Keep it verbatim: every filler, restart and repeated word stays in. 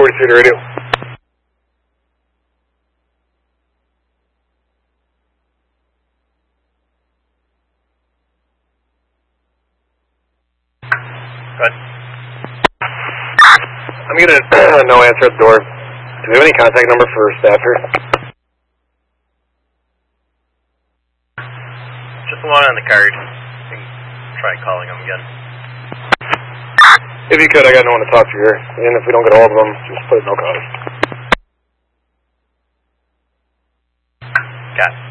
forty-three to radio. Good. I'm getting a no answer at the door. Do we have any contact number for staff here? Just the one on the card. You can try calling them again. If you could, I got no one to talk to here. And if we don't get all of them, just put it no cause. Got it.